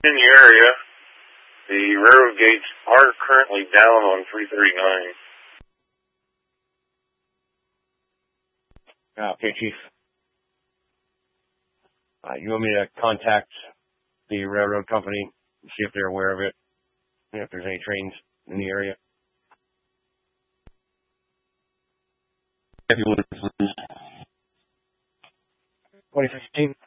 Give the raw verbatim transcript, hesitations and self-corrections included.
In the area, the railroad gates are currently down on three thirty-nine. Okay, Chief. Uh, you want me to contact the railroad company, see if they're aware of it, and if there's any trains in the area? If you would, please. twenty fifteen.